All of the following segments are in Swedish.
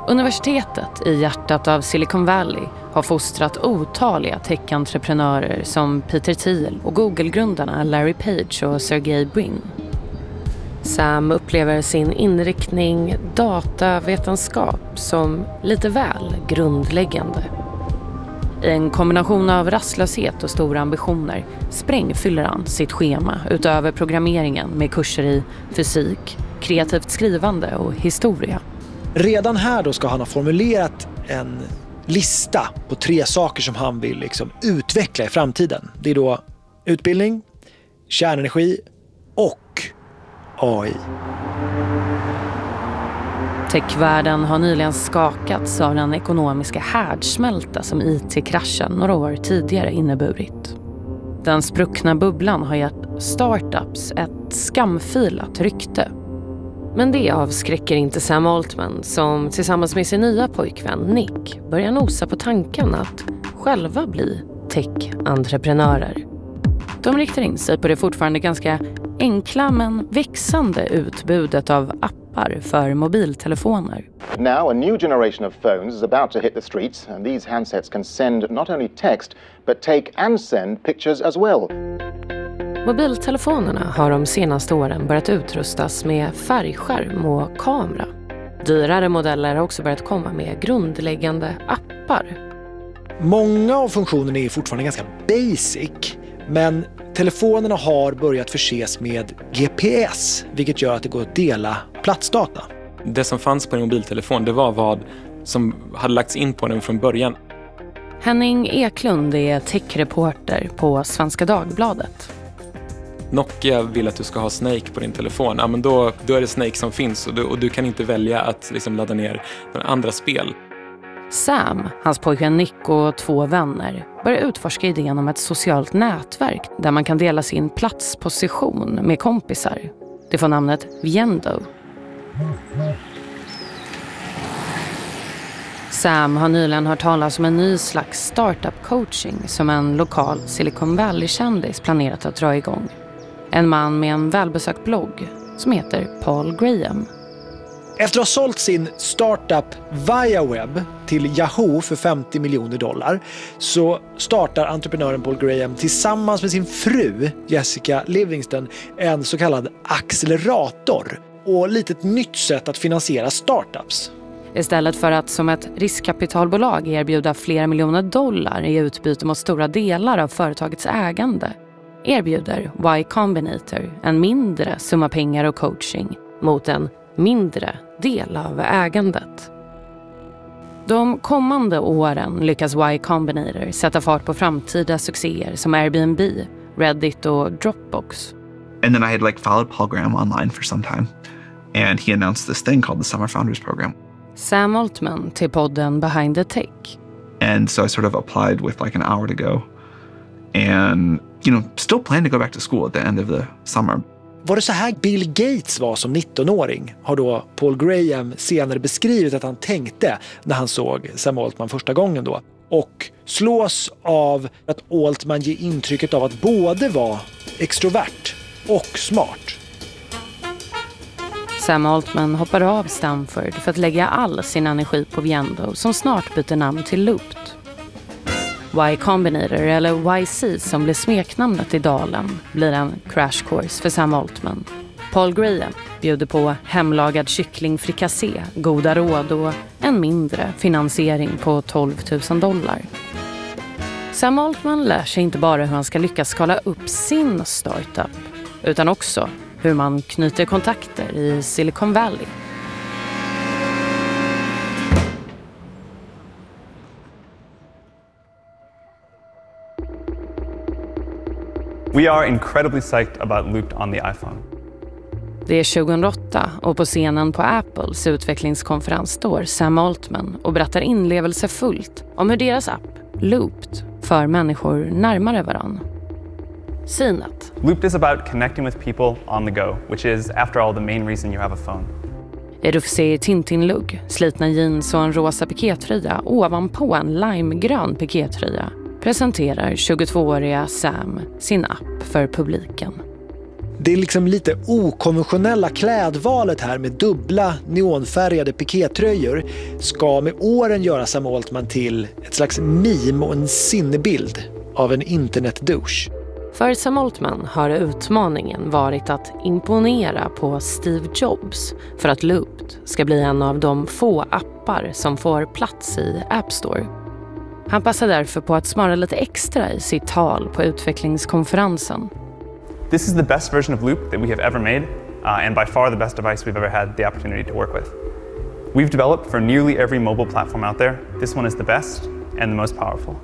Universitetet i hjärtat av Silicon Valley har fostrat otaliga tech-entreprenörer som Peter Thiel och Google-grundarna Larry Page och Sergey Brin. Sam upplever sin inriktning datavetenskap som lite väl grundläggande. I en kombination av rastlöshet och stora ambitioner sprängfyller han sitt schema utöver programmeringen med kurser i fysik, kreativt skrivande och historia. Redan här då ska han ha formulerat en lista på 3 saker som han vill utveckla i framtiden. Det är då utbildning, kärnenergi och AI. Techvärlden har nyligen skakats av den ekonomiska härdsmälta som IT-kraschen några år tidigare inneburit. Den spruckna bubblan har gett startups ett skamfilat rykte. Men det avskräcker inte Sam Altman som tillsammans med sin nya pojkvän Nick börjar nosa på tanken att själva bli tech-entreprenörer. De riktar in sig på det fortfarande ganska enkla men växande utbudet av appar för mobiltelefoner. Now a new generation of phones is about to hit the streets and these handsets can send not only text but take and send pictures as well. Mobiltelefonerna har de senaste åren börjat utrustas med färgskärm och kamera. Dyrare modeller har också börjat komma med grundläggande appar. Många av funktionerna är fortfarande ganska basic, men telefonerna har börjat förses med GPS, vilket gör att det går att dela platsdata. Det som fanns på en mobiltelefon, det var vad som hade lagts in på den från början. Henning Eklund är techreporter på Svenska Dagbladet. Nokia vill att du ska ha Snake på din telefon. Ja, men då är det Snake som finns och du kan inte välja att ladda ner andra spel. Sam, hans pojkvän Nick och 2 vänner börjar utforska idén om ett socialt nätverk där man kan dela sin platsposition med kompisar. Det får namnet Viendo. Sam har nyligen hört talas om en ny slags startup-coaching som en lokal Silicon Valley-kändis planerat att dra igång. En man med en välbesökt blogg som heter Paul Graham. Efter att ha sålt sin startup ViaWeb till Yahoo för $50 miljoner så startar entreprenören Paul Graham tillsammans med sin fru Jessica Livingston en så kallad accelerator och lite ett nytt sätt att finansiera startups. Istället för att som ett riskkapitalbolag erbjuda flera miljoner dollar i utbyte mot stora delar av företagets ägande erbjuder Y Combinator en mindre summa pengar och coaching mot en mindre del av ägandet. De kommande åren lyckas Y Combinator sätta fart på framtida succéer som Airbnb, Reddit och Dropbox. And then I had followed Paul Graham online for some time and he announced this thing called the Summer Founders Program. Sam Altman till podden Behind the Tech. And so I sort of applied with an hour to go and still planning to go back to school at the end of the summer. Var det så här Bill Gates var som 19-åring har då Paul Graham senare beskrivit att han tänkte när han såg Sam Altman första gången då. Och slås av att Altman ger intrycket av att både vara extrovert och smart. Sam Altman hoppar av Stanford för att lägga all sin energi på Viendo som snart byter namn till Looped. Y Combinator eller YC som blir smeknamnet i dalen blir en crash course för Sam Altman. Paul Graham bjuder på hemlagad kycklingfrikassé, goda råd och en mindre finansiering på $12,000. Sam Altman lär sig inte bara hur han ska lyckas skala upp sin startup utan också hur man knyter kontakter i Silicon Valley. We are incredibly psyched about Looped on the iPhone. Det är 2008 och på scenen på Apples utvecklingskonferens står Sam Altman och berättar inlevelsefullt om hur deras app, Looped, för människor närmare varann. Synat. Looped is about connecting with people on the go, which is, after all, the main reason you have a phone. I rufsig Tintin-lugg, slitna jeans och en rosa pikettröja ovanpå en limegrön pikettröja presenterar 22-åriga Sam sin app för publiken. Det är liksom lite okonventionella klädvalet här med dubbla neonfärgade pikétröjor ska med åren göra Sam Altman till ett slags meme och en sinnebild av en internetdouche. För Sam Altman har utmaningen varit att imponera på Steve Jobs för att Looped ska bli en av de få appar som får plats i App Store. Han passar därför på att smara lite extra i sitt tal på utvecklingskonferensen. This is the best version of Loop that we have ever made, and by far the best device we've ever had the opportunity to work with. We've developed for nearly every mobile platform out there. This one is the best and the most powerful.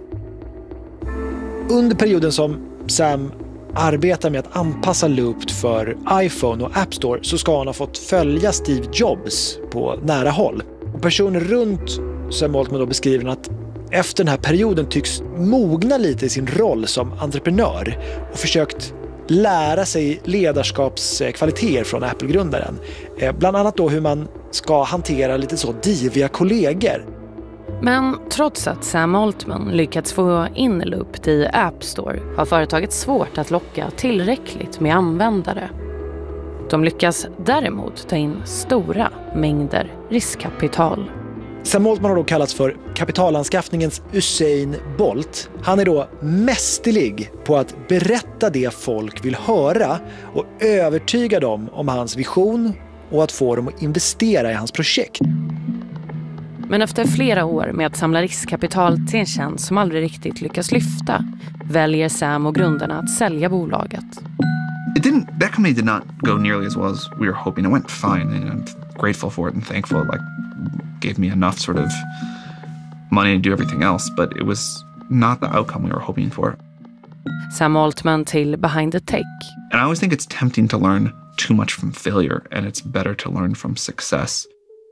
Under perioden som Sam arbetar med att anpassa Looped för iPhone och App Store så ska han ha fått följa Steve Jobs på nära håll. Och personer runt Sam Altman då beskriver att efter den här perioden tycks mogna lite i sin roll som entreprenör och försökt lära sig ledarskapskvaliteter från Apple-grundaren. Bland annat då hur man ska hantera lite så diviga kollegor. Men trots att Sam Altman lyckats få in Looped i App Store har företaget svårt att locka tillräckligt med användare. De lyckas däremot ta in stora mängder riskkapital. Sam Altman har då kallats för kapitalanskaffningens Usain Bolt. Han är då mästerlig på att berätta det folk vill höra och övertyga dem om hans vision och att få dem att investera i hans projekt. Men efter flera år med att samla riskkapital till en tjänst som aldrig riktigt lyckas lyfta väljer Sam och grundarna att sälja bolaget. That company did not go nearly as well as we were hoping. It went fine, and I'm grateful for it and thankful. It gave me enough sort of money to do everything else, but it was not the outcome we were hoping for. Sam Altman till Behind the Tech. And I always think it's tempting to learn too much from failure, and it's better to learn from success.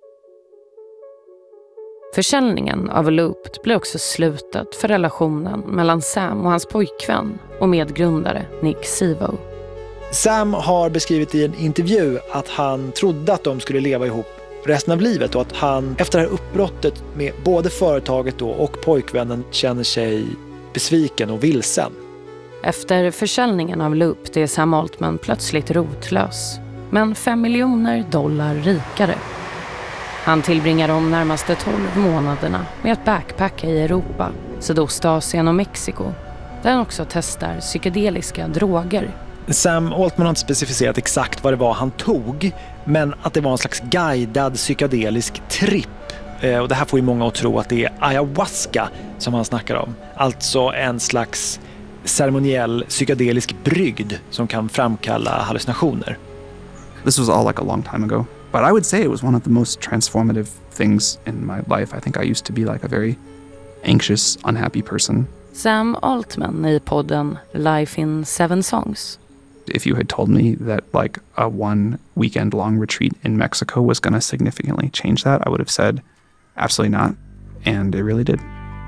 Försäljningen av Looped blir också slutet för relationen mellan Sam och hans pojkvän och medgrundare Nick Szabo. Sam har beskrivit i en intervju att han trodde att de skulle leva ihop resten av livet och att han efter det här uppbrottet med både företaget då och pojkvännen känner sig besviken och vilsen. Efter försäljningen av Looped är Sam Altman plötsligt rotlös, men $5 miljoner rikare. Han tillbringar de närmaste 12 månaderna med att backpacka i Europa, Sydostasien och Mexiko, där han också testar psykedeliska droger. Sam Altman har inte specificerat exakt vad det var han tog, men att det var en slags guidad psykedelisk tripp. Och det här får ju många att tro att det är ayahuasca som han snackar om. Alltså en slags ceremoniell psykedelisk brygd som kan framkalla hallucinationer. This was all like a long time ago, but I would say it was one of the most transformative things in my life. I think I used to be like a very anxious, unhappy person. Sam Altman i podden Life in 7 Songs. If you had told me that like a 1 weekend long retreat in Mexico was going to significantly change that, I would have said absolutely not. And it really did.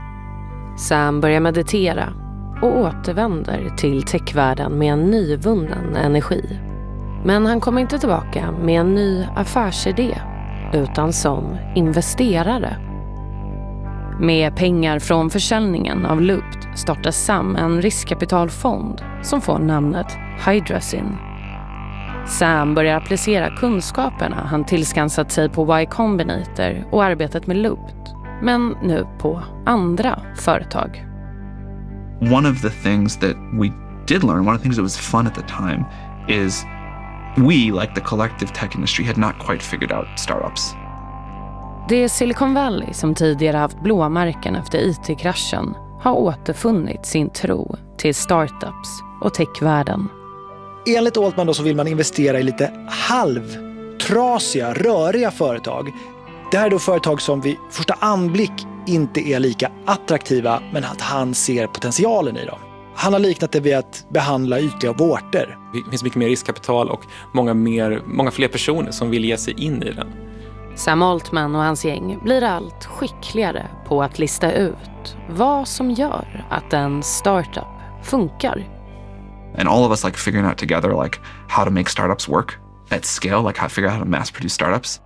Sam börjar meditera och återvänder till techvärlden med en nyvunnen energi. Men han kommer inte tillbaka med en ny affärsidé, utan som investerare. Med pengar från försäljningen av Looped startar Sam en riskkapitalfond som får namnet Hydrazin. Sam börjar applicera kunskaperna han tillskansat sig på Y Combinator och arbetet med Looped, men nu på andra företag. One of the things that we did learn, one of the things that was fun at the time, is we, like the collective tech industry, had not quite figured out startups. Det är Silicon Valley som tidigare haft blåmärken efter IT-kraschen har återfunnit sin tro till startups och techvärlden. Enligt Altman då så vill man investera i lite halvtrasiga, röriga företag. Det här är då företag som vid första anblick inte är lika attraktiva, men att han ser potentialen i dem. Han har liknat det vid att behandla ytliga vårtor. Det finns mycket mer riskkapital och många fler personer som vill ge sig in i den. Sam Altman och hans gäng blir allt skickligare på att lista ut vad som gör att en startup funkar. And all of us like figuring out together like how to make startups work at scale, like how to figure out how to mass produce startups.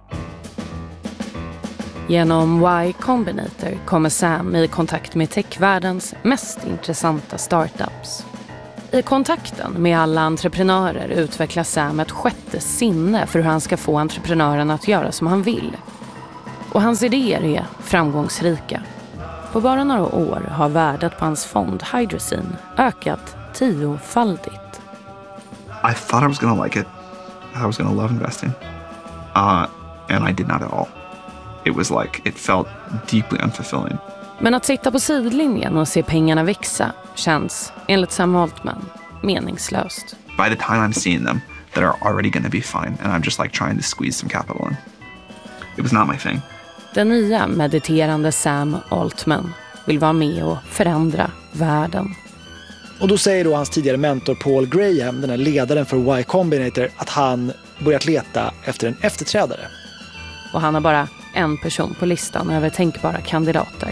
Genom Y Combinator kommer Sam i kontakt med techvärldens mest intressanta startups. I kontakten med alla entreprenörer utvecklar Sam ett sjätte sinne för hur han ska få entreprenören att göra som han vill. Och hans idéer är framgångsrika. På bara några år har värdet på hans fond Hydrazine ökat 10-faldigt. I thought I was going to like it. I was going to love investing. And I did not at all. It was like, it felt deeply unfulfilling. Men att sitta på sidlinjen och se pengarna växa känns, enligt Sam Altman, meningslöst. By the time I'm seeing them, that are already going to be fine. And I'm just like trying to squeeze some capital in. It was not my thing. Den nya mediterande Sam Altman vill vara med och förändra världen. Och då säger då hans tidigare mentor Paul Graham, den här ledaren för Y Combinator, att han börjat leta efter en efterträdare. Och han har bara en person på listan över tänkbara kandidater.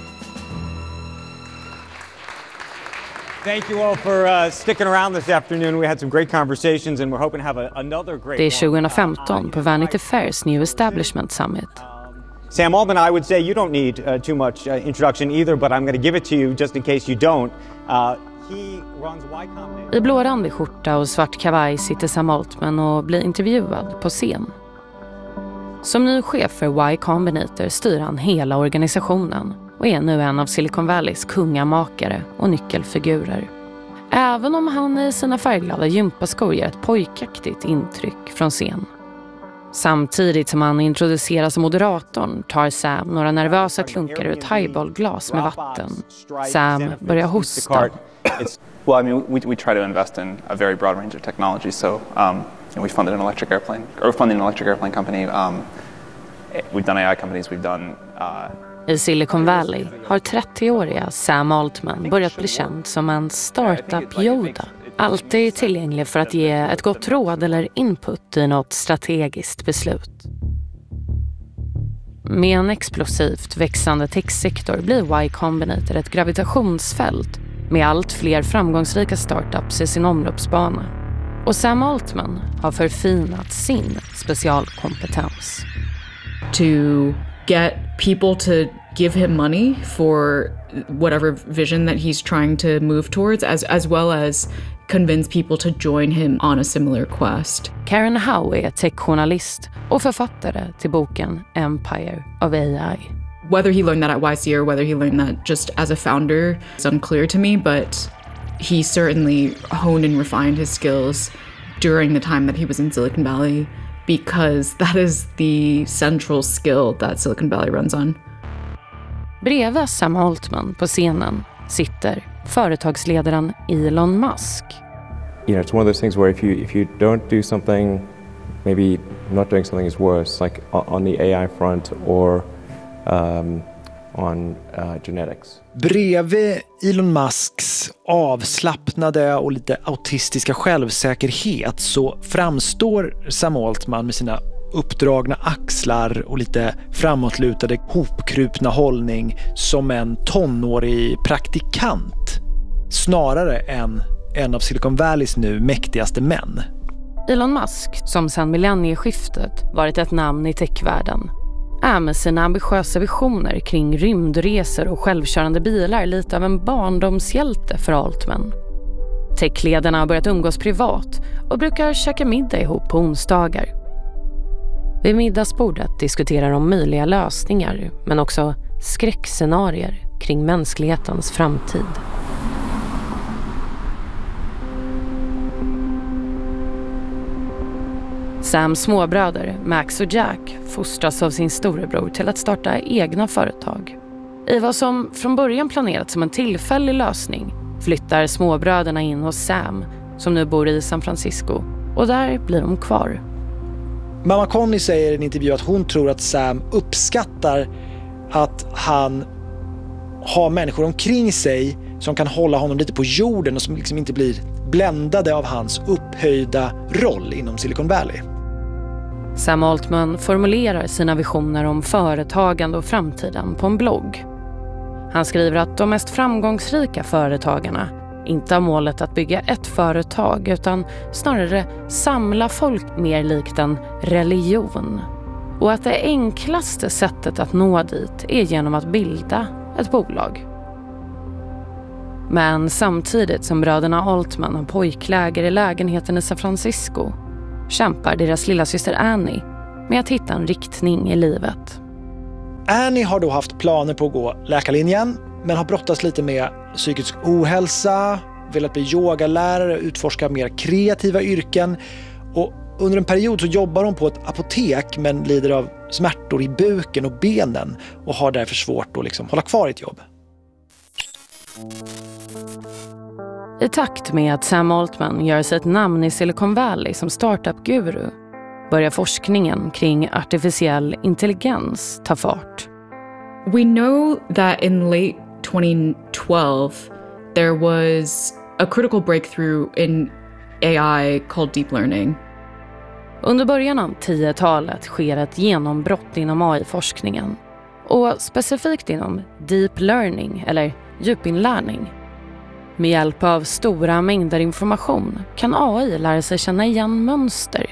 Thank you all for sticking around this afternoon. We had some great conversations and we're hoping to have another great. Det är 2015 på Vanity Fair's New Establishment Summit. Sam Altman, I would say you don't need too much introduction either, but I'm going to give it to you just in case you don't. He runs Y Combinator. I blårandig skjorta och svart kavaj sitter Sam Altman och blir intervjuad på scen. Som ny chef för Y Combinator styr han hela organisationen och är nu en av Silicon Valleys kungamakare och nyckelfigurer. Även om han i sina färgglada gympaskor ger ett pojkaktigt intryck från scen. Samtidigt som han introduceras som moderatorn tar Sam några nervösa klunkar ur ett highballglas med vatten. Sam börjar hosta. Well, I mean, we try to invest in a very broad range of technology. So, we funded an electric airplane company. We've done AI companies. We've done. I Silicon Valley har 30-åriga Sam Altman börjat bli känd som en startup-Yoda. Alltid tillgänglig för att ge ett gott råd eller input i något strategiskt beslut. Med en explosivt växande techsektor blir Y Combinator ett gravitationsfält med allt fler framgångsrika startups i sin omloppsbana. Och Sam Altman har förfinat sin specialkompetens. To get people to give him money for whatever vision that he's trying to move towards, as well as convince people to join him on a similar quest. Karen Howe är techjournalist och författare till boken Empire of AI. Whether he learned that at YC or whether he learned that just as a founder is unclear to me, but he certainly honed and refined his skills during the time that he was in Silicon Valley, because that is the central skill that Silicon Valley runs on. Bredvid Sam Altman på scenen sitter företagsledaren Elon Musk. You know, it's one of those things where if you don't do something, maybe not doing something is worse, like on the AI front or on genetics. Bredvid Elon Musks avslappnade och lite autistiska självsäkerhet så framstår Sam Altman med sina uppdragna axlar och lite framåtlutade hopkrupna hållning som en tonårig praktikant snarare än en av Silicon Valleys nu mäktigaste män. Elon Musk, som sedan millennieskiftet varit ett namn i techvärlden, är med sina ambitiösa visioner kring rymdresor och självkörande bilar lite av en barndomshjälte för Altman. Techledarna har börjat umgås privat och brukar käka middag ihop på onsdagar. Vid middagsbordet diskuterar de möjliga lösningar men också skräckscenarier kring mänsklighetens framtid. Sams småbröder, Max och Jack, fostras av sin storebror till att starta egna företag. I vad som från början planerats som en tillfällig lösning flyttar småbröderna in hos Sam, som nu bor i San Francisco, och där blir de kvar. Mamma Connie säger i en intervju att hon tror att Sam uppskattar att han har människor omkring sig som kan hålla honom lite på jorden och som liksom inte blir bländade av hans upphöjda roll inom Silicon Valley. Sam Altman formulerar sina visioner om företagande och framtiden på en blogg. Han skriver att de mest framgångsrika företagarna inte har målet att bygga ett företag utan snarare samla folk mer likt en religion. Och att det enklaste sättet att nå dit är genom att bilda ett bolag. Men samtidigt som bröderna Altman har pojkläger i lägenheten i San Francisco kämpar deras lilla syster Annie med att hitta en riktning i livet. Annie har då haft planer på att gå läkarlinjen, men har brottats lite med psykisk ohälsa, velat bli yogalärare, utforska mer kreativa yrken. Och under en period så jobbar hon på ett apotek men lider av smärtor i buken och benen och har därför svårt att liksom hålla kvar i ett jobb. I takt med att Sam Altman gör sig ett namn i Silicon Valley som startup-guru börjar forskningen kring artificiell intelligens ta fart. We know that in late 2012 there was a critical breakthrough in AI called deep learning. Under början av 10-talet sker ett genombrott inom AI-forskningen och specifikt inom deep learning eller djupinlärning. Med hjälp av stora mängder information kan AI lära sig känna igen mönster.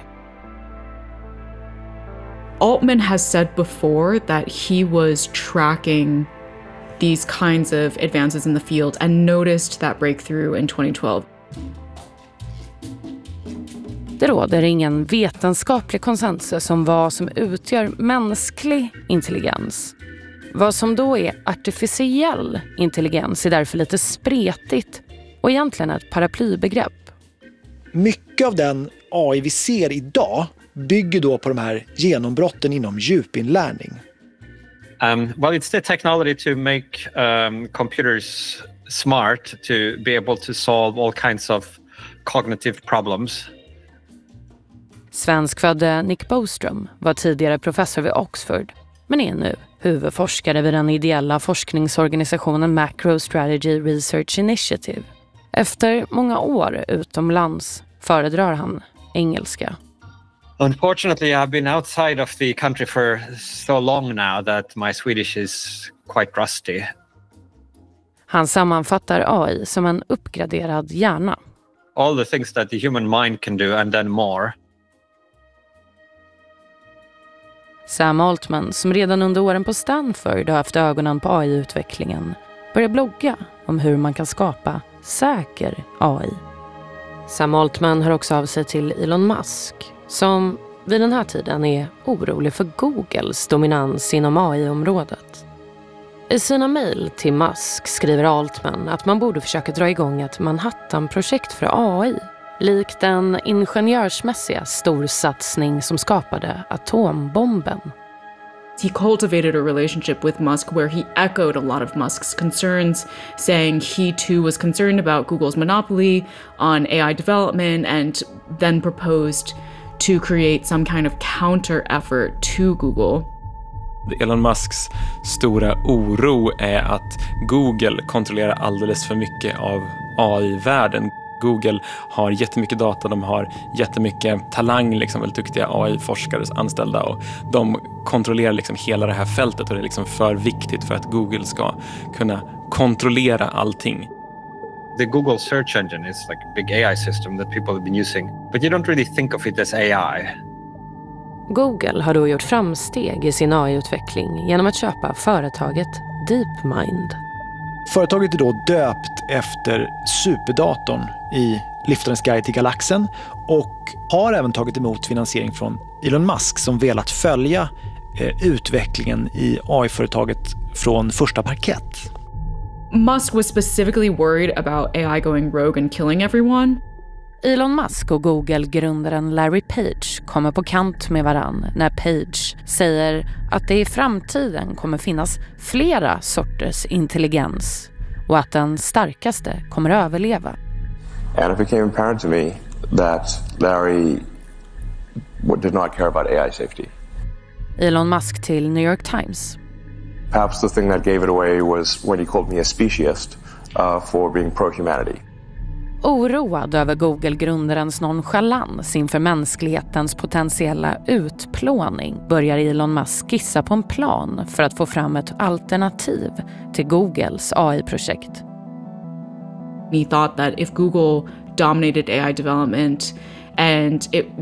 Altman has said before that he was tracking these kinds of advances in the field and noticed that breakthrough in 2012. Det råder ingen vetenskaplig konsensus om vad som utgör mänsklig intelligens. Vad som då är artificiell intelligens är därför lite spretigt och egentligen ett paraplybegrepp. Mycket av den AI vi ser idag bygger då på de här genombrotten inom djupinlärning. Well, it's the technology to make computers smart to be able to solve all kinds of cognitive problems. Svenskfödde Nick Boström var tidigare professor vid Oxford, men är nu huvudforskare vid den ideella forskningsorganisationen Macro Strategy Research Initiative. Efter många år utomlands föredrar han engelska. Unfortunately, I've been outside of the country for so long now that my Swedish is quite rusty. Han sammanfattar AI som en uppgraderad hjärna. All the things that the human mind can do and then more. Sam Altman, som redan under åren på Stanford har haft ögonen på AI-utvecklingen, börjar blogga om hur man kan skapa säker AI. Sam Altman hör också av sig till Elon Musk, som vid den här tiden är orolig för Googles dominans inom AI-området. I sina mejl till Musk skriver Altman att man borde försöka dra igång ett Manhattan-projekt för AI, likt den ingenjörsmässiga storsatsning som skapade atombomben. He cultivated a relationship with Musk where he echoed a lot of Musk's concerns, saying he too was concerned about Google's monopoly on AI development and then proposed to create some kind of counter effort to Google. Elon Musks stora oro är att Google kontrollerar alldeles för mycket av AI-världen. Google har jättemycket data, de har jättemycket talang, liksom, väldigt duktiga AI-forskares anställda, och de kontrollerar liksom hela det här fältet, och det är liksom för viktigt för att Google ska kunna kontrollera allting. The Google search engine is like a big AI system that people have been using, but you don't really think of it as AI. Google har då gjort framsteg i sin AI-utveckling genom att köpa företaget DeepMind. Företaget är då döpt efter superdatorn i Liftarens guide till galaxen och har även tagit emot finansiering från Elon Musk som velat följa utvecklingen i AI-företaget från första parkett. Musk was specifically worried about AI going rogue and killing everyone. Elon Musk och Google-grundaren Larry Page kommer på kant med varann när Page säger att det i framtiden kommer finnas flera sorters intelligens och att den starkaste kommer att överleva. And it became apparent to me that Larry did not care about AI safety. Elon Musk till New York Times. Perhaps the thing that gave it away was when he called me a speciesist for being pro-humanity. Oroad över Google-grundarens nonchalans inför mänsklighetens potentiella utplåning börjar Elon Musk skissa på en plan för att få fram ett alternativ till Googles AI-projekt. He thought that if Google dominated AI development and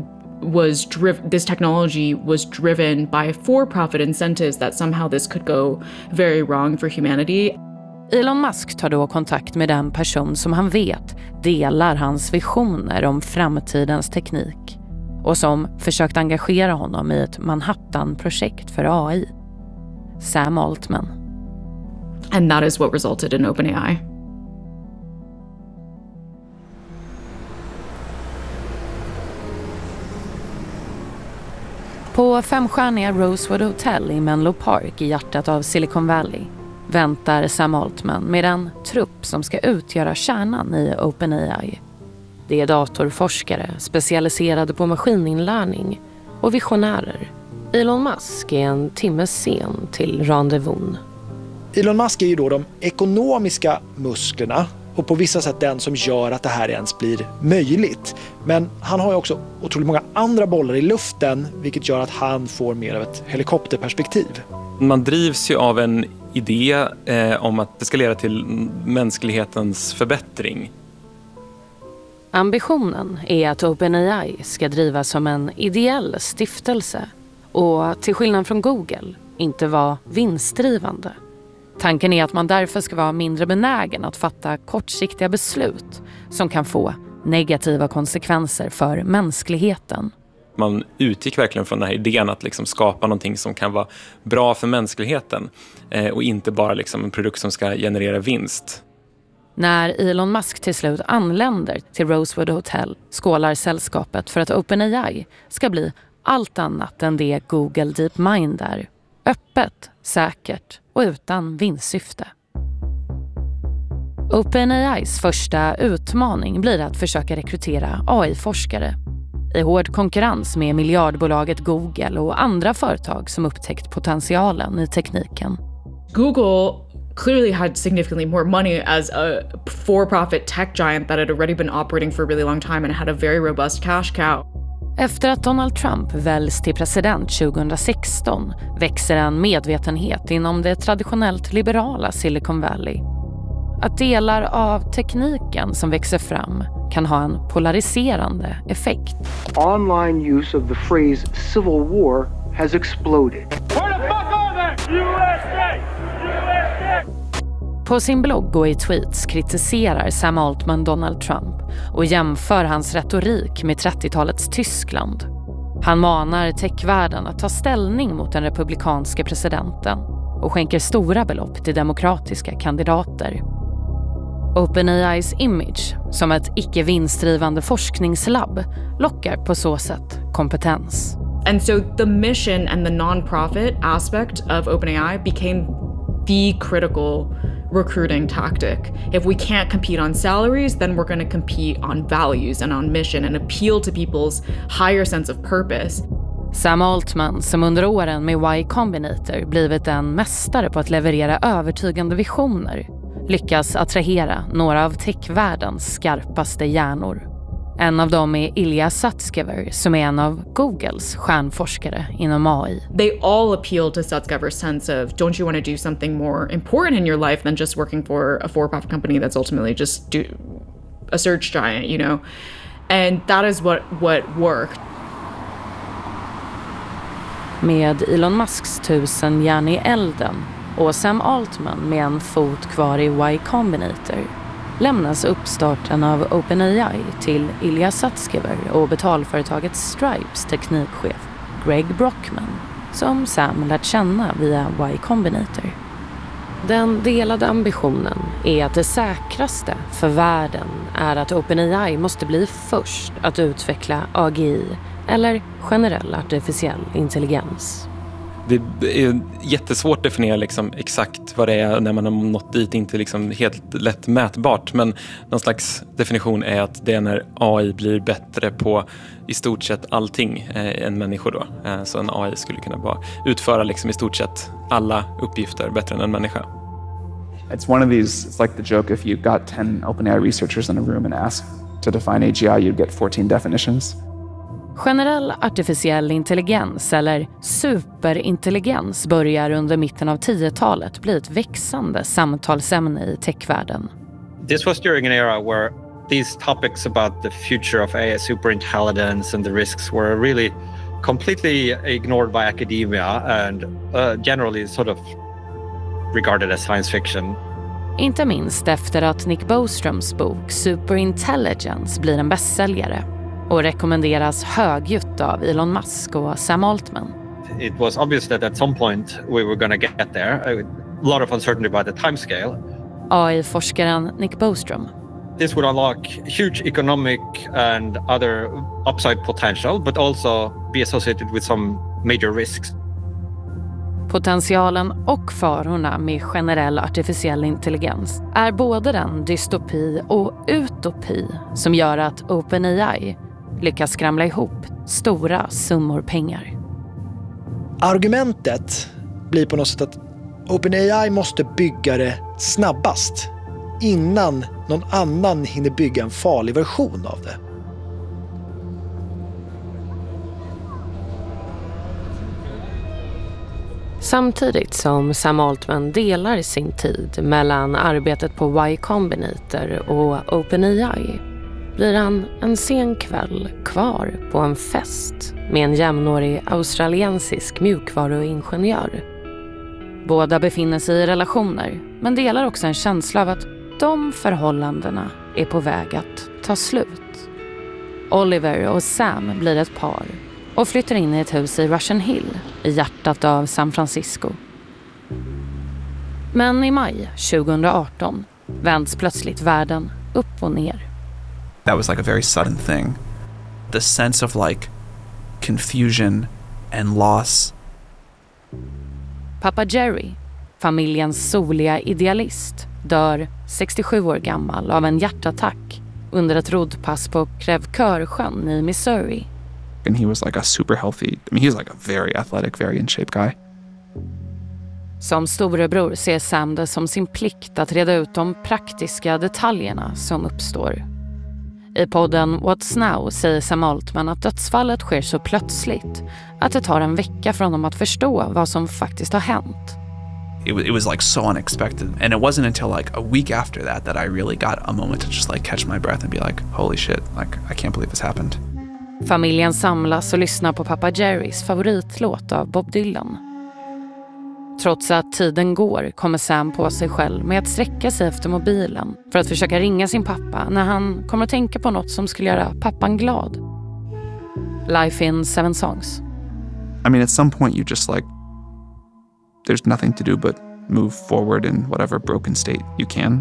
this technology was driven by for-profit incentives, that somehow this could go very wrong for humanity. Elon Musk tar då kontakt med den person som han vet delar hans visioner om framtidens teknik och som försökt engagera honom i ett Manhattan-projekt för AI. Sam Altman. And that is what resulted in OpenAI. På 5-stjärniga Rosewood Hotel i Menlo Park i hjärtat av Silicon Valley väntar Sam Altman med en trupp som ska utgöra kärnan i OpenAI. Det är datorforskare specialiserade på maskininlärning och visionärer. Elon Musk är en timme sen till rendezvous. Elon Musk är ju då de ekonomiska musklerna och på vissa sätt den som gör att det här ens blir möjligt. Men han har ju också otroligt många andra bollar i luften, vilket gör att han får mer av ett helikopterperspektiv. Man drivs ju av en idé om att det ska leda till mänsklighetens förbättring. Ambitionen är att OpenAI ska drivas som en ideell stiftelse och till skillnad från Google inte vara vinstdrivande. Tanken är att man därför ska vara mindre benägen att fatta kortsiktiga beslut som kan få negativa konsekvenser för mänskligheten. Man utgick verkligen från den här idén att liksom skapa någonting som kan vara bra för mänskligheten och inte bara liksom en produkt som ska generera vinst. När Elon Musk till slut anländer till Rosewood Hotel skålar sällskapet för att OpenAI ska bli allt annat än det Google DeepMind är. Öppet, säkert och utan vinstsyfte. OpenAIs första utmaning blir att försöka rekrytera AI-forskare i hård konkurrens med miljardbolaget Google och andra företag som upptäckt potentialen i tekniken. Google clearly had significantly more money as a for-profit tech giant that had already been operating for a really long time and had a very robust cash cow. Efter att Donald Trump väljs till president 2016 växer en medvetenhet inom det traditionellt liberala Silicon Valley. Att delar av tekniken som växer fram kan ha en polariserande effekt. Online use of the phrase civil war has exploded. Where the fuck are they? USA! USA! På sin blogg och i tweets kritiserar Sam Altman Donald Trump och jämför hans retorik med 30-talets Tyskland. Han manar techvärlden att ta ställning mot den republikanska presidenten och skänker stora belopp till demokratiska kandidater. OpenAIs image som ett icke-vinstdrivande forskningslabb lockar på så sätt kompetens. And so the mission and the non-profit aspect of OpenAI became the critical recruiting tactic. If we can't compete on salaries, then we're going to compete on values and on mission and appeal to people's higher sense of purpose. Sam Altman, som under åren med Y Combinator blivit en mästare på att leverera övertygande visioner, lyckas attrahera några av techvärldens skarpaste hjärnor. En av dem är Ilya Sutskever, som är en av Googles stjärnforskare inom AI. They all appeal to Sutskever's sense of, don't you want to do something more important in your life than just working for a for-profit company that's ultimately just a search giant, you know? And that is what worked. Med Elon Musks 1000 järn i elden och Sam Altman med en fot kvar i Y Combinator lämnas uppstarten av OpenAI till Ilya Sutskever och betalföretaget Stripes teknikchef Greg Brockman, som Sam lärt känna via Y Combinator. Den delade ambitionen är att det säkraste för världen är att OpenAI måste bli först att utveckla AGI eller generell artificiell intelligens. Det är jättesvårt att definiera liksom exakt vad det är när man har nått dit, inte liksom helt lätt mätbart, men någon slags definition är att det är när AI blir bättre på i stort sett allting än människor då. Så en AI skulle kunna bara utföra liksom i stort sett alla uppgifter bättre än en människa. It's one of these, it's like the joke, if you got 10 OpenAI researchers in a room and asked to define AGI, you'd get 14 definitions. Generell artificiell intelligens eller superintelligens börjar under mitten av 10-talet bli ett växande samtalsämne i techvärlden. This was during an era where these topics about the future of AI superintelligence and the risks were really completely ignored by academia and generally sort of regarded as science fiction. Inte minst efter att Nick Boströms bok Superintelligence blir en bästsäljare och rekommenderas högljutt av Elon Musk och Sam Altman. It was obvious that at some point we were going to get there. A lot of uncertainty about the timescale. AI-forskaren Nick Bostrom. This would unlock huge economic and other upside potential, but also be associated with some major risks. Potentialen och farorna med generell artificiell intelligens är både den dystopi och utopi som gör att OpenAI lyckas skramla ihop stora summor pengar. Argumentet blir på något sätt att OpenAI måste bygga det snabbast innan någon annan hinner bygga en farlig version av det. Samtidigt som Sam Altman delar sin tid mellan arbetet på Y Combinator och OpenAI blir han en sen kväll kvar på en fest med en jämnårig australiensisk mjukvaruingenjör. Båda befinner sig i relationer men delar också en känsla av att de förhållandena är på väg att ta slut. Oliver och Sam blir ett par och flyttar in i ett hus i Russian Hill i hjärtat av San Francisco. Men i maj 2018 vänds plötsligt världen upp och ner. That was like a very sudden thing. The sense of like confusion and loss. Pappa Jerry, familjens soliga idealist, dör 67 år gammal av en hjärtattack under ett roddpass på Crèvecoeur-sjön i Missouri. And he was like a super healthy, I mean, he's like a very athletic, very in shape guy. Som storebror ser Sam det som sin plikt att reda ut de praktiska detaljerna som uppstår. I podden What's Now säger Sam Altman att dödsfallet sker så plötsligt att det tar en vecka för honom att förstå vad som faktiskt har hänt. It was like so unexpected, and it wasn't until like a week after that I really got a moment to just like catch my breath and be like, holy shit, like I can't believe this happened. Familjen samlas och lyssnar på pappa Jerrys favoritlåt av Bob Dylan. Trots att tiden går kommer Sam på sig själv med att sträcka sig efter mobilen för att försöka ringa sin pappa när han kommer att tänka på något som skulle göra pappan glad. Life in 7 songs. I mean, at some point you just like, there's nothing to do but move forward in whatever broken state you can.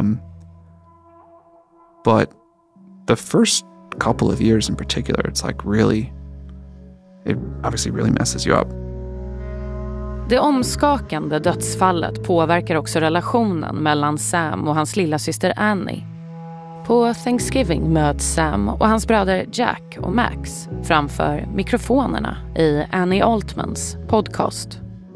But the first couple of years in particular, it's like really, it obviously really messes you up. Det omskakande dödsfallet påverkar också relationen mellan Sam och hans lilla syster Annie. På Thanksgiving möts Sam och hans bröder Jack och Max framför mikrofonerna i Annie Altmans podcast.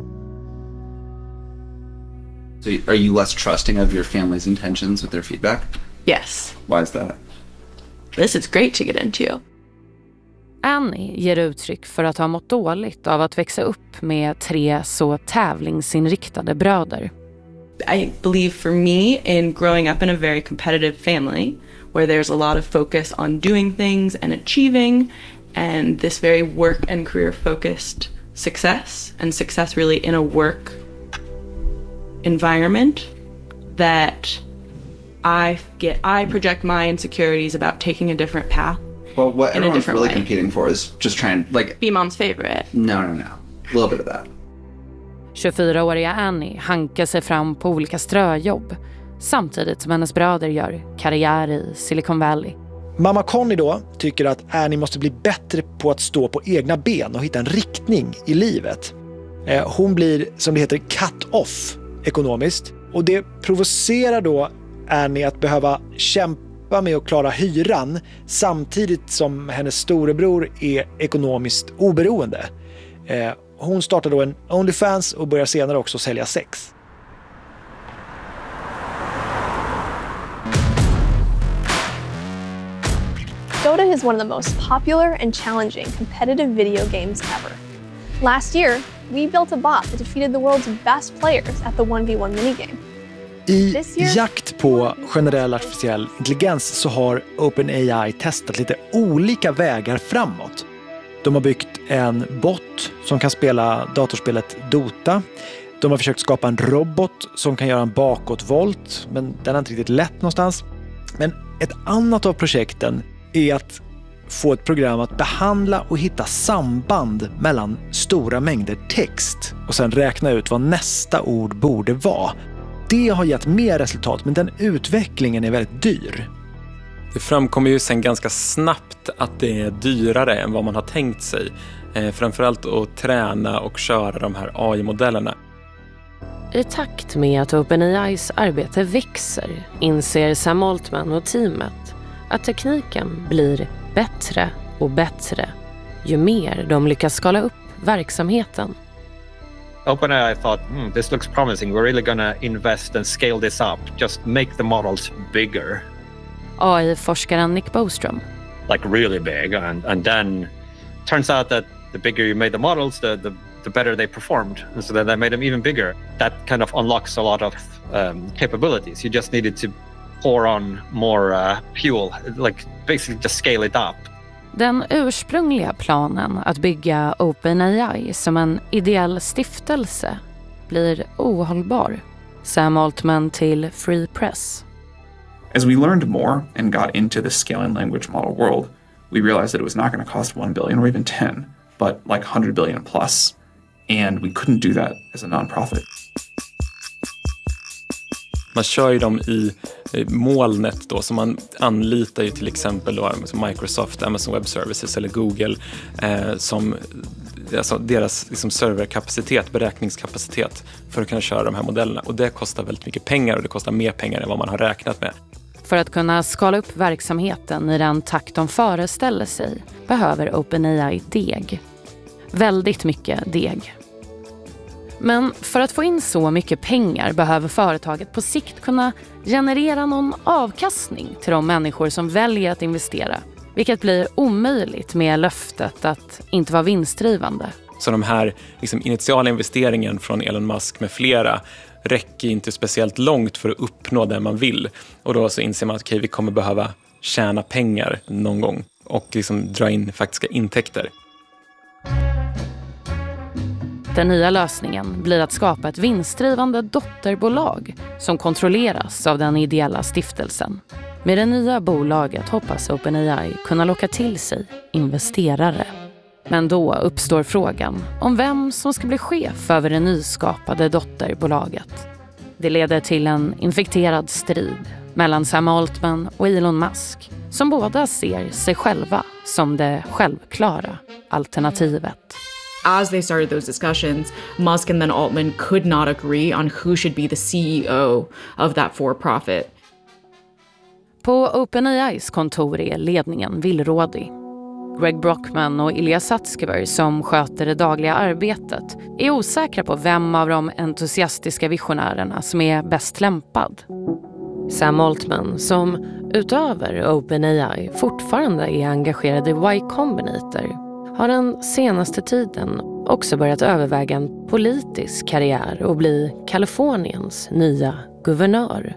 So are you less trusting of your family's intentions with their feedback? Yes. Why is that? This is great to get into. Annie ger uttryck för att ha mått dåligt av att växa upp med 3 så tävlingsinriktade bröder. I believe for me in growing up in a very competitive family where there's a lot of focus on doing things and achieving and this very work and career focused success and success really in a work environment that I project my insecurities about taking a different path. Well, what everyone's really competing for is just trying like be mom's favorite. No. A little bit of that. 24-åriga Annie hankar sig fram på olika ströjobb samtidigt som hennes bröder gör karriär i Silicon Valley. Mamma Connie då tycker att Annie måste bli bättre på att stå på egna ben och hitta en riktning i livet. Hon blir, som det heter, cut off ekonomiskt. Och det provocerar då Annie att behöva kämpa med att klara hyran samtidigt som hennes storebror är ekonomiskt oberoende. Hon startar då en OnlyFans och börjar senare också sälja sex. Dota is one of the most popular and challenging competitive video games ever. Last year, we built a bot that defeated the world's best players at the 1v1 minigame. I jakt på generell artificiell intelligens så har OpenAI testat lite olika vägar framåt. De har byggt en bot som kan spela datorspelet Dota. De har försökt skapa en robot som kan göra en bakåtvolt, men den har inte riktigt lätt någonstans. Men ett annat av projekten är att få ett program att behandla och hitta samband mellan stora mängder text och sen räkna ut vad nästa ord borde vara. Det har gett mer resultat, men den utvecklingen är väldigt dyr. Det framkommer ju sen ganska snabbt att det är dyrare än vad man har tänkt sig. Framförallt att träna och köra de här AI-modellerna. I takt med att OpenAIs arbete växer inser Sam Altman och teamet att tekniken blir bättre och bättre ju mer de lyckas skala upp verksamheten. OpenAI thought, this looks promising. We're really gonna invest and scale this up. Just make the models bigger. AI-forskaren Nick Bostrom. Like really big. And then turns out that the bigger you made the models, the better they performed. And so then they made them even bigger. That kind of unlocks a lot of capabilities. You just needed to pour on more fuel, like basically just scale it up. Den ursprungliga planen att bygga OpenAI som en ideell stiftelse blir ohållbar. Sam Altman till Free Press. As we learned more and got into the scaling language model world, we realized that it was not going to cost 1 billion or even 10, but like 100 billion plus. And we couldn't do that as a non-profit. Man kör ju dem i molnet då, så man anlitar ju till exempel då, Microsoft, Amazon Web Services eller Google som alltså deras liksom serverkapacitet, beräkningskapacitet för att kunna köra de här modellerna. Och det kostar väldigt mycket pengar och det kostar mer pengar än vad man har räknat med. För att kunna skala upp verksamheten i den takt de föreställer sig behöver OpenAI deg. Väldigt mycket deg. Men för att få in så mycket pengar behöver företaget på sikt kunna generera någon avkastning till de människor som väljer att investera. Vilket blir omöjligt med löftet att inte vara vinstdrivande. Så de här liksom, initiala investeringen från Elon Musk med flera räcker inte speciellt långt för att uppnå det man vill. Och då så inser man att vi kommer behöva tjäna pengar någon gång och liksom dra in faktiska intäkter. Den nya lösningen blir att skapa ett vinstdrivande dotterbolag som kontrolleras av den ideella stiftelsen. Med det nya bolaget hoppas OpenAI kunna locka till sig investerare. Men då uppstår frågan om vem som ska bli chef över det nyskapade dotterbolaget. Det leder till en infekterad strid mellan Sam Altman och Elon Musk, som båda ser sig själva som det självklara alternativet. As they started those discussions, Musk and then Altman could not agree on who should be the CEO of that for-profit. På OpenAIs kontor är ledningen villrådig. Greg Brockman och Ilya Sutskever, som sköter det dagliga arbetet, är osäkra på vem av de entusiastiska visionärerna som är bäst lämpad. Sam Altman, som utöver OpenAI fortfarande är engagerad i Y Combinator, har den senaste tiden också börjat överväga en politisk karriär och bli Kaliforniens nya guvernör.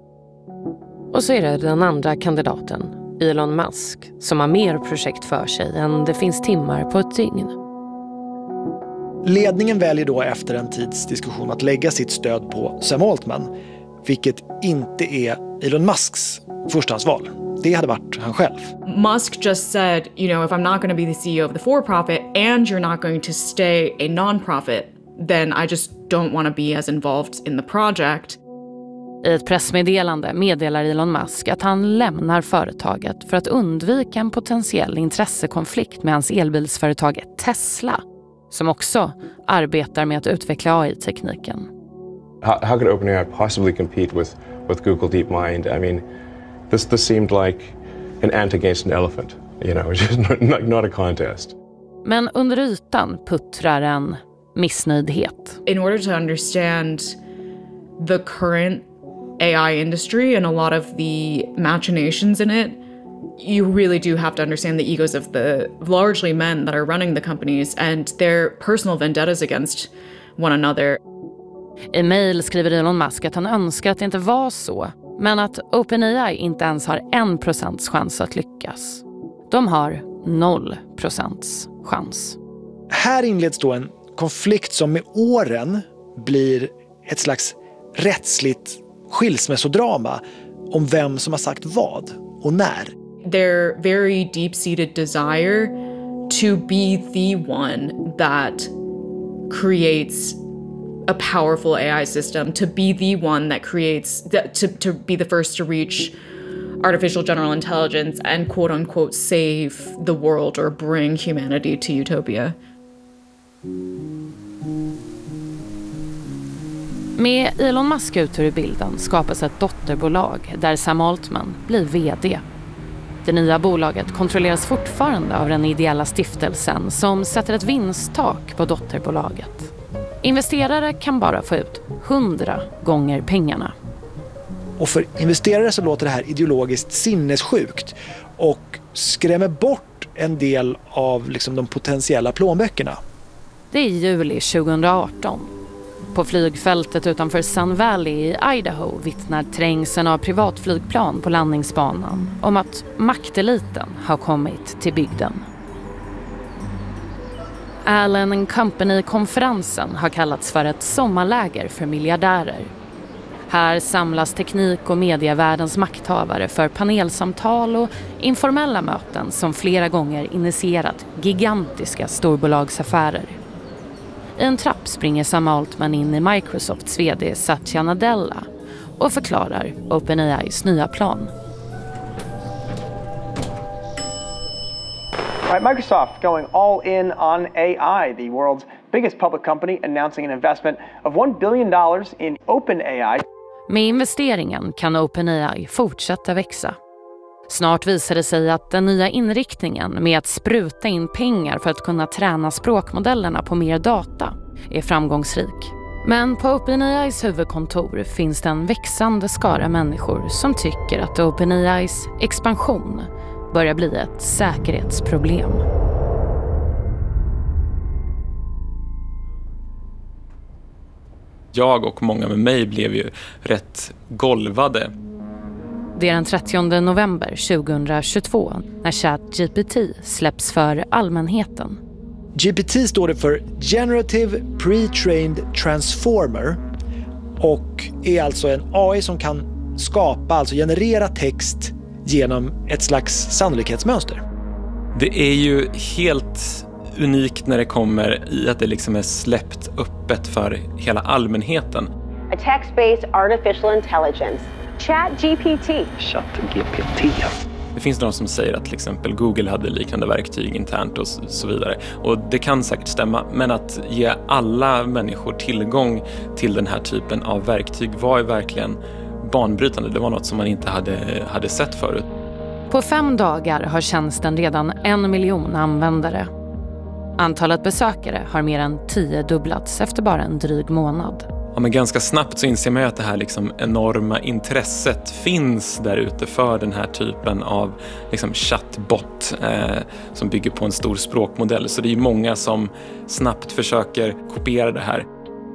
Och så är det den andra kandidaten, Elon Musk, som har mer projekt för sig än det finns timmar på ett dygn. Ledningen väljer då efter en tids diskussion att lägga sitt stöd på Sam Altman, vilket inte är Elon Musks förstahandsval. Det hade varit han själv. Musk just said, you know, if I'm not going to be the CEO of the for-profit and you're not going to stay a non-profit, then I just don't want to be as involved in the project. I ett pressmeddelande meddelar Elon Musk att han lämnar företaget för att undvika en potentiell intressekonflikt med hans elbilsföretag Tesla, som också arbetar med att utveckla AI-tekniken. How could OpenAI possibly compete with Google DeepMind? I mean, this seemed like an ant against an elephant, you know, just not a contest. Men under ytan puttrar en missnöjdhet. In order to understand the current AI industry and a lot of the machinations in it, you really do have to understand the egos of the largely men that are running the companies and their personal vendettas against one another. I mejl skriver Elon Musk att han önskar att det inte var så, men att OpenAI inte ens har 1% chans att lyckas. De har 0% chans. Här inleds då en konflikt som med åren blir ett slags rättsligt skilsmässodrama om vem som har sagt vad och när. Their very deep-seated desire to be the one that creates a powerful AI system, to be the one that creates, to be the first to reach artificial general intelligence and quote unquote save the world or bring humanity to utopia. Med Elon Musk ut ur bilden skapas ett dotterbolag där Sam Altman blir vd. Det nya bolaget kontrolleras fortfarande av den ideella stiftelsen som sätter ett vinsttak på dotterbolaget. Investerare kan bara få ut 100 gånger pengarna. Och för investerare så låter det här ideologiskt sinnessjukt och skrämmer bort en del av de potentiella plånböckerna. Det är juli 2018. På flygfältet utanför Sun Valley i Idaho vittnar trängseln av privatflygplan på landningsbanan om att makteliten har kommit till bygden. Allen & Company-konferensen har kallats för ett sommarläger för miljardärer. Här samlas teknik- och medievärldens makthavare för panelsamtal och informella möten som flera gånger initierat gigantiska storbolagsaffärer. I en trapp springer Sam Altman in i Microsofts vd Satya Nadella och förklarar OpenAIs nya plan. Right, Microsoft going all in on AI, the world's biggest public company announcing an investment of $1 billion in OpenAI. Med investeringen kan OpenAI fortsätta växa. Snart visar det sig att den nya inriktningen med att spruta in pengar för att kunna träna språkmodellerna på mer data är framgångsrik. Men på OpenAIs huvudkontor finns det en växande skara människor som tycker att OpenAIs expansion börjar bli ett säkerhetsproblem. Jag och många med mig blev ju rätt golvade. Det är den 30 november 2022 när ChatGPT släpps för allmänheten. GPT står det för Generative Pre-trained Transformer och är alltså en AI som kan generera text genom ett slags sannolikhetsmönster. Det är ju helt unikt när det kommer i att det är släppt öppet för hela allmänheten. A text-based artificial intelligence, ChatGPT. ChatGPT. Det finns någon som säger att till exempel Google hade liknande verktyg internt och så vidare. Och det kan säkert stämma, men att ge alla människor tillgång till den här typen av verktyg var ju verkligen banbrytande. Det var något som man inte hade sett förut. På 5 dagar har tjänsten redan 1 miljon användare. Antalet besökare har mer än 10-dubblats efter bara en dryg månad. Ja, men ganska snabbt så inser man att det här enorma intresset finns där ute för den här typen av chatbot som bygger på en stor språkmodell. Så det är många som snabbt försöker kopiera det här.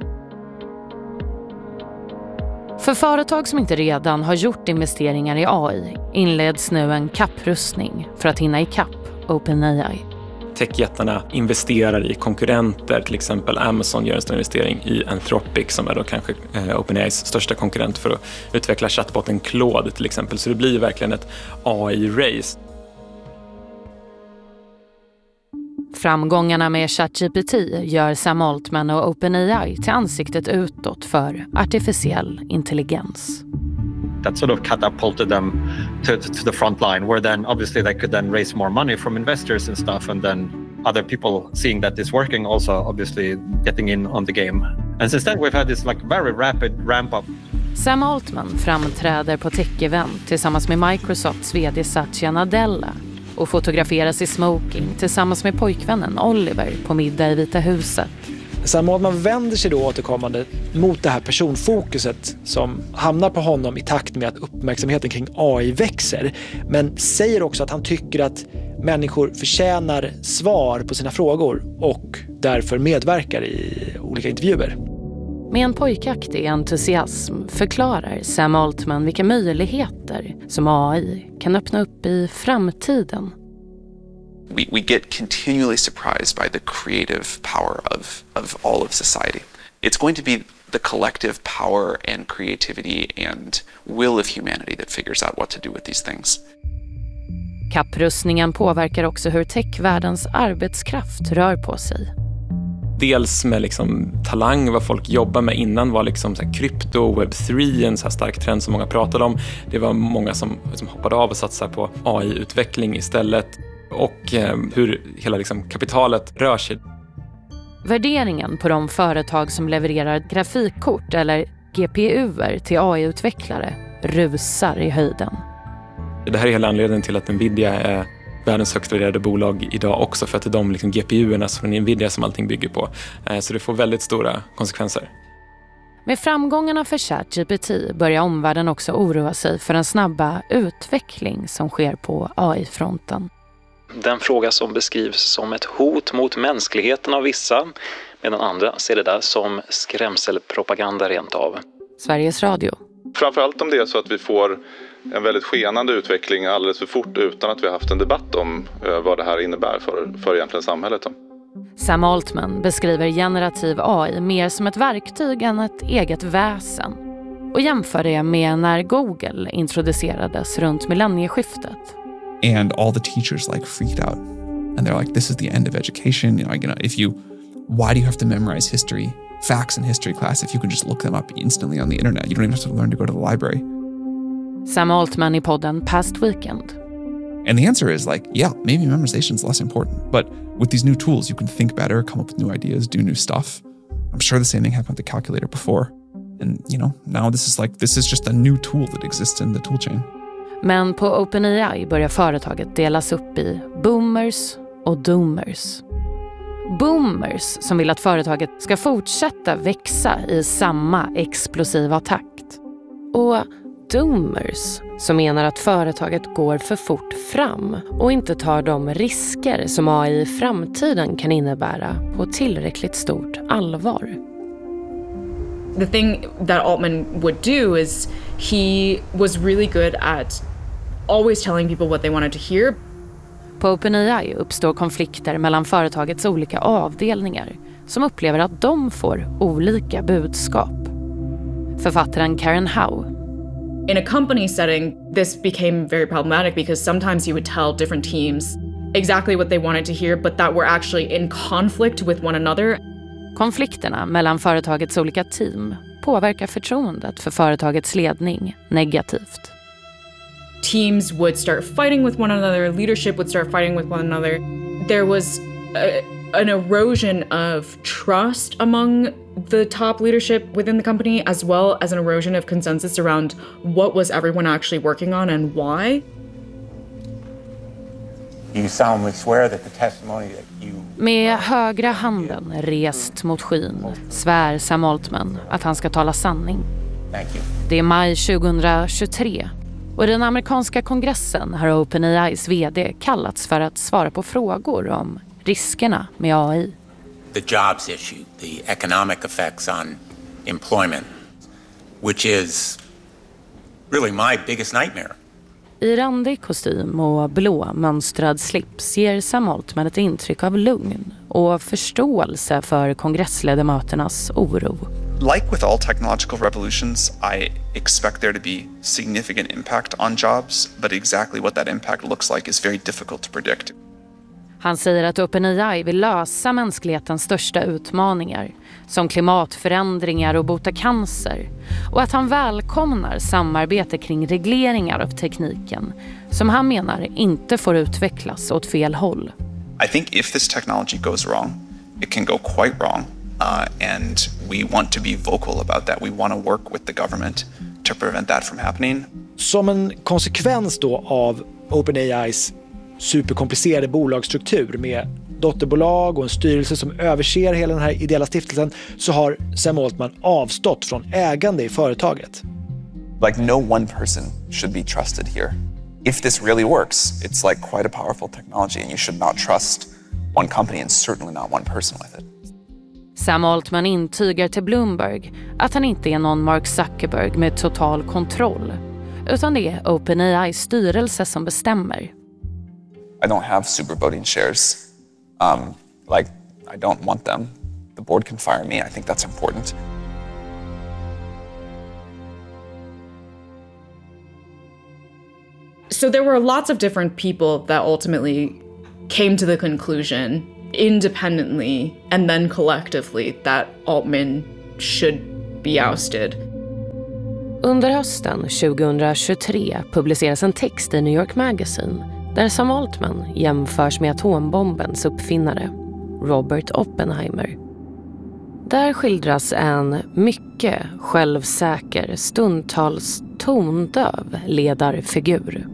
För företag som inte redan har gjort investeringar i AI inleds nu en kapprustning för att hinna ikapp OpenAI. Techjättarna investerar i konkurrenter, till exempel Amazon gör en stor investering i Anthropic som är då kanske OpenAIs största konkurrent för att utveckla chatboten Claude till exempel. Så det blir verkligen ett AI-race. Framgångarna med ChatGPT gör Sam Altman och OpenAI till ansiktet utåt för artificiell intelligens. That sort of catapulted them to the front line, where then obviously they could then raise more money from investors and stuff, and then other people seeing that it's working also obviously getting in on the game. And since then we've had this very rapid ramp up. Sam Altman framträder på tech-event tillsammans med Microsofts vd Satya Nadella och fotograferas i smoking tillsammans med pojkvännen Oliver på middag i Vita huset. Sam Altman vänder sig då återkommande mot det här personfokuset som hamnar på honom i takt med att uppmärksamheten kring AI växer, men säger också att han tycker att människor förtjänar svar på sina frågor och därför medverkar i olika intervjuer. Med en pojkaktig entusiasm förklarar Sam Altman vilka möjligheter som AI kan öppna upp i framtiden. We get continually surprised by the creative power of all of society. It's going to be the collective power and creativity and will of humanity that figures out what to do with these things. Kapprustningen påverkar också hur techvärldens arbetskraft rör på sig. Dels med liksom talang, vad folk jobbar med. Innan var liksom så här krypto, web3, en så här stark trend som många pratade om. Det var många som hoppade av och satsade på AI-utveckling istället. Och hur hela liksom kapitalet rör sig. Värderingen på de företag som levererar grafikkort eller GPUer till AI-utvecklare rusar i höjden. Det här är hela anledningen till att Nvidia är världens högst värderade bolag idag också, för att det är de liksom GPUerna från Nvidia som allting bygger på. Så det får väldigt stora konsekvenser. Med framgångarna för ChatGPT börjar omvärlden också oroa sig för den snabba utveckling som sker på AI-fronten. Den fråga som beskrivs som ett hot mot mänskligheten av vissa, medan andra ser det där som skrämselpropaganda rent av. Sveriges Radio. Framförallt om det är så att vi får en väldigt skenande utveckling alldeles för fort utan att vi har haft en debatt om vad det här innebär för egentligen samhället. Sam Altman beskriver generativ AI mer som ett verktyg än ett eget väsen och jämför det med när Google introducerades runt millennieskiftet. And all the teachers like freaked out. And they're like, this is the end of education. Why do you have to memorize history, facts in history class if you can just look them up instantly on the internet? You don't even have to learn to go to the library. Sam Altman i podden Past Weekend. And the answer is like, yeah, maybe memorization is less important. But with these new tools, you can think better, come up with new ideas, do new stuff. I'm sure the same thing happened with the calculator before. And, now this is just a new tool that exists in the tool chain. Men på OpenAI börjar företaget delas upp i boomers och doomers. Boomers som vill att företaget ska fortsätta växa i samma explosiva takt. Och doomers som menar att företaget går för fort fram och inte tar de risker som AI i framtiden kan innebära på tillräckligt stort allvar. The thing that Altman would do is he was really good at always telling people what they wanted to hear. På OpenAI uppstår konflikter mellan företagets olika avdelningar som upplever att de får olika budskap. Författaren Karen Howe. In a company setting, this became very problematic because sometimes you would tell different teams exactly what they wanted to hear, but that were actually in conflict with one another. Konflikterna mellan företagets olika team påverkar förtroendet för företagets ledning negativt. Teams would start fighting with one another, leadership would start fighting with one another. There was an erosion of trust among the top leadership within the company, as well as an erosion of consensus around what was everyone actually working on and why. You solemnly swear that the testimony that you... Med högra handen rest mot skyn svär Sam Altman att han ska tala sanning. Thank you. Det är maj 2023 och i den amerikanska kongressen har OpenAIs vd kallats för att svara på frågor om riskerna med AI. The jobs issue, the economic effects on employment, which is really my biggest nightmare. I randig kostym och blå mönstrad slips ger Sam Altman ett intryck av lugn och förståelse för kongressledamöternas oro. Like with all technological revolutions, I expect there to be significant impact on jobs, but exactly what that impact looks like is very difficult to predict. Han säger att OpenAI vill lösa mänsklighetens största utmaningar, som klimatförändringar och bota cancer, och att han välkomnar samarbete kring regleringar av tekniken, som han menar inte får utvecklas åt fel håll. I think if this technology goes wrong, it can go quite wrong, and we want to be vocal about that. We want to work with the government to prevent that from happening. Som en konsekvens då av OpenAIs superkomplicerade bolagsstruktur med dotterbolag och en styrelse som överser hela den här ideella stiftelsen, så har Sam Altman avstått från ägande i företaget. Like no one person should be trusted here. If this really works, it's like quite a powerful technology and you should not trust one company and certainly not one person with it. Sam Altman intygar till Bloomberg att han inte är någon Mark Zuckerberg med total kontroll, utan det är OpenAIs styrelse som bestämmer. I don't have super voting shares. I don't want them. The board can fire me. I think that's important. So there were lots of different people that ultimately came to the conclusion, independently and then collectively, that Altman should be ousted. Under hösten 2023 publiceras en text i New York Magazine där Sam Altman jämförs med atombombens uppfinnare, Robert Oppenheimer. Där skildras en mycket självsäker, stundtals tondöv ledarfigur.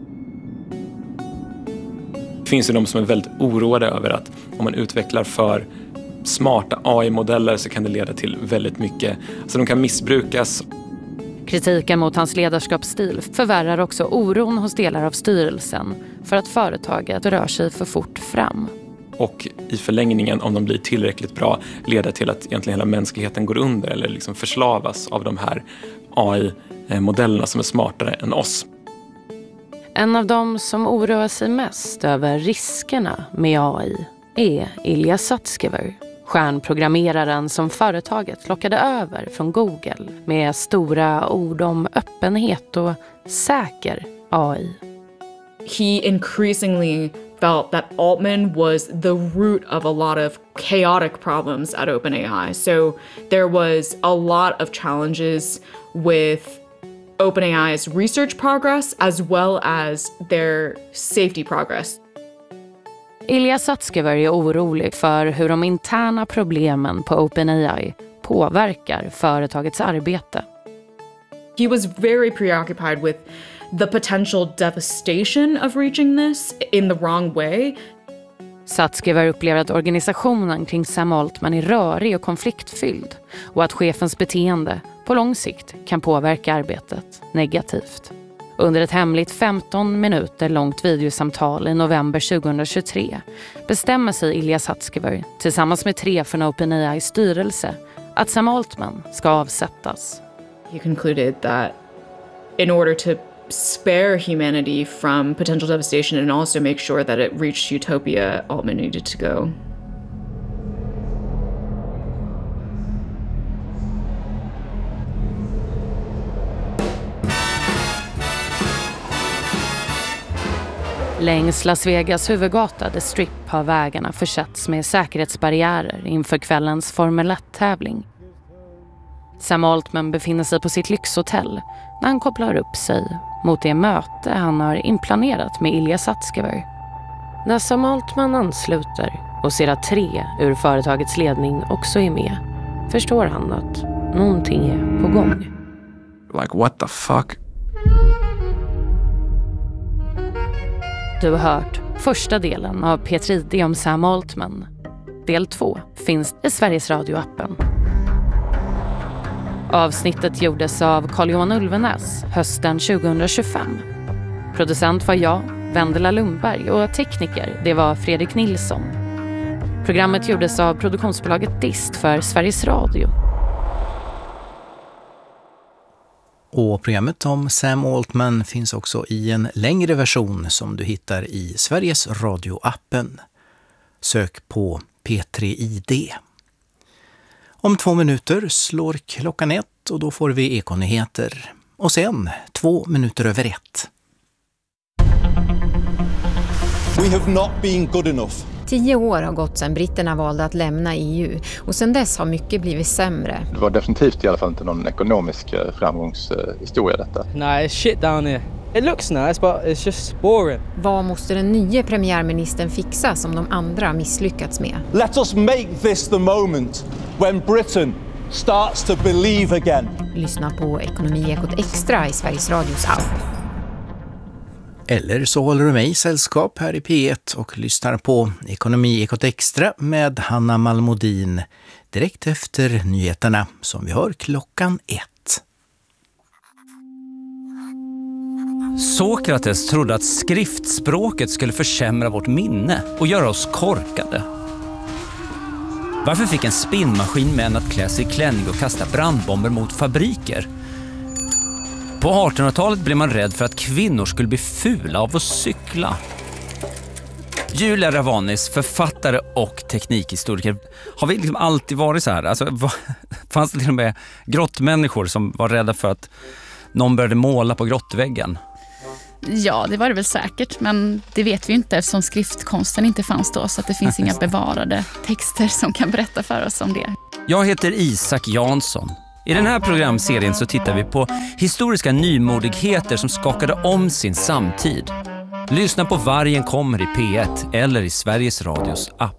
Det finns ju de som är väldigt oroade över att om man utvecklar för smarta AI-modeller så kan det leda till väldigt mycket. Alltså de kan missbrukas. Kritiken mot hans ledarskapsstil förvärrar också oron hos delar av styrelsen för att företaget rör sig för fort fram. Och i förlängningen, om de blir tillräckligt bra, leder till att egentligen hela mänskligheten går under eller liksom förslavas av de här AI-modellerna som är smartare än oss. En av dem som oroar sig mest över riskerna med AI är Ilya Sutskever, stjärnprogrammeraren som företaget lockade över från Google med stora ord om öppenhet och säker AI. He increasingly felt that Altman was the root of a lot of chaotic problems at OpenAI. So there was a lot of challenges with OpenAI's research progress as well as their safety progress. Ilya Sutskever är orolig för hur de interna problemen på OpenAI påverkar företagets arbete. He was very preoccupied with the potential devastation of reaching this in the wrong way. Sutskever upplever att organisationen kring Sam Altman är rörig och konfliktfylld och att chefens beteende på lång sikt kan påverka arbetet negativt. Under ett hemligt 15 minuter långt videosamtal i november 2023 bestämmer sig Ilya Sutskever tillsammans med 3 från OpenAIs styrelse att Sam Altman ska avsättas. He concluded that in order to spare humanity from potential devastation and also make sure that it reached utopia, Altman needed to go. Längs Las Vegas huvudgata The Strip har vägarna försetts med säkerhetsbarriärer inför kvällens Formel 1-tävling. Sam Altman befinner sig på sitt lyxhotell när han kopplar upp sig mot det möte han har inplanerat med Ilya Sutskever. När Sam Altman ansluter och ser att 3 ur företagets ledning också är med förstår han att någonting är på gång. Like, what the fuck? Du har hört första delen av P3 om Sam Altman. Del 2 finns i Sveriges Radio-appen. Avsnittet gjordes av Carl-Johan Ulvenäs hösten 2025. Producent var jag, Vendela Lundberg, och tekniker det var Fredrik Nilsson. Programmet gjordes av produktionsbolaget Dist för Sveriges Radio. Och programmet om Sam Altman finns också i en längre version som du hittar i Sveriges Radio-appen. Sök på P3ID. Om 2 minuter slår klockan 1 och då får vi Ekonyheter. Och sen 2 minuter över 1. We have not been good enough. 10 år har gått sedan britterna valde att lämna EU och sedan dess har mycket blivit sämre. Det var definitivt i alla fall inte någon ekonomisk framgångshistoria detta. Nej, shit down here. It looks nice but it's just boring. Vad måste den nya premiärministern fixa som de andra misslyckats med? Let us make this the moment when Britain starts to believe again. Lyssna på Ekonomiekot Extra i Sveriges Radios app. Eller så håller du mig i sällskap här i P1 och lyssnar på Ekonomiekot Extra med Hanna Malmodin direkt efter nyheterna som vi hör klockan 1. Sokrates trodde att skriftspråket skulle försämra vårt minne och göra oss korkade. Varför fick en spinnmaskin män att klä sig i klänning och kasta brandbomber mot fabriker? På 1800-talet blev man rädd för att kvinnor skulle bli fula av att cykla. Julia Ravanis, författare och teknikhistoriker. Har vi liksom alltid varit så här? Alltså, fanns det till och med grottmänniskor som var rädda för att någon började måla på grottväggen? Ja, det var det väl säkert, men det vet vi inte eftersom skriftkonsten inte fanns då, så att det finns inga bevarade texter som kan berätta för oss om det. Jag heter Isak Jansson. I den här programserien så tittar vi på historiska nymodigheter som skakade om sin samtid. Lyssna på Vargen kommer i P1 eller i Sveriges Radios app.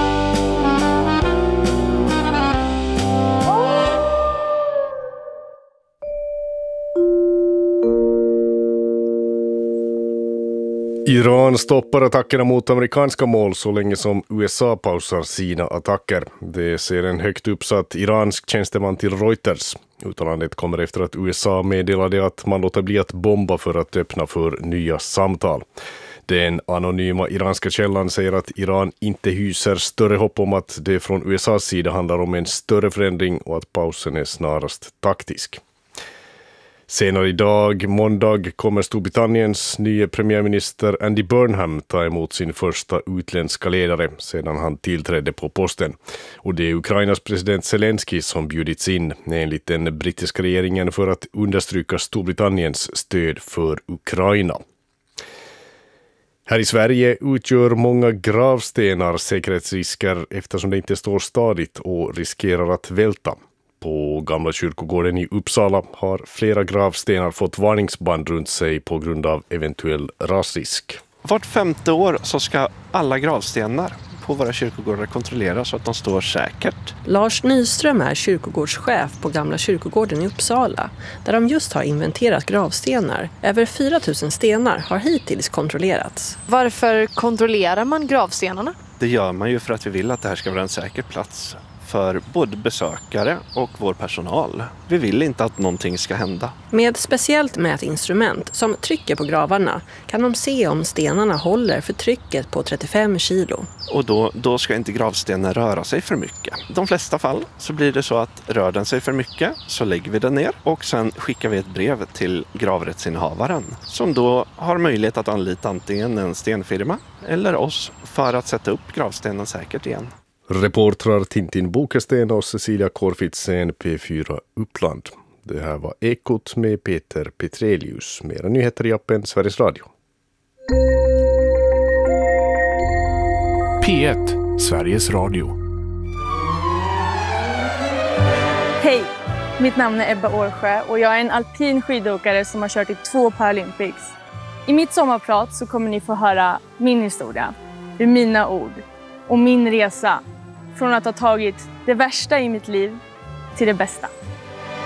Iran stoppar attackerna mot amerikanska mål så länge som USA pausar sina attacker. Det ser en högt uppsatt iransk tjänsteman till Reuters. Uttalandet kommer efter att USA meddelade att man låter bli att bomba för att öppna för nya samtal. Den anonyma iranska källan säger att Iran inte hyser större hopp om att det från USAs sida handlar om en större förändring och att pausen är snarast taktisk. Senare idag, måndag, kommer Storbritanniens nya premiärminister Andy Burnham ta emot sin första utländska ledare sedan han tillträdde på posten. Och det är Ukrainas president Zelensky som bjudits in enligt den brittiska regeringen för att understryka Storbritanniens stöd för Ukraina. Här i Sverige utgör många gravstenar säkerhetsrisker eftersom det inte står stadigt och riskerar att välta. På Gamla kyrkogården i Uppsala har flera gravstenar fått varningsband runt sig på grund av eventuell rasrisk. Vart 5:e år så ska alla gravstenar på våra kyrkogårdar kontrolleras så att de står säkert. Lars Nyström är kyrkogårdschef på Gamla kyrkogården i Uppsala där de just har inventerat gravstenar. Över 4 000 stenar har hittills kontrollerats. Varför kontrollerar man gravstenarna? Det gör man ju för att vi vill att det här ska vara en säker plats för både besökare och vår personal. Vi vill inte att någonting ska hända. Med speciellt mätinstrument som trycker på gravarna kan de se om stenarna håller för trycket på 35 kilo. Och då ska inte gravstenen röra sig för mycket. I de flesta fall så blir det så att rör den sig för mycket så lägger vi den ner och sen skickar vi ett brev till gravrättsinnehavaren som då har möjlighet att anlita antingen en stenfirma eller oss för att sätta upp gravstenen säkert igen. Reportrar Tintin Bokesten och Cecilia Korfitsen, P4 Uppland. Det här var Ekot med Peter Petrelius. Mera nyheter i appen Sveriges Radio. P1, Sveriges Radio. Hej, mitt namn är Ebba Årsjö och jag är en alpin skidåkare som har kört i 2 Paralympics. I mitt sommarprat så kommer ni få höra min historia, ur mina ord och min resa från att ha tagit det värsta i mitt liv till det bästa.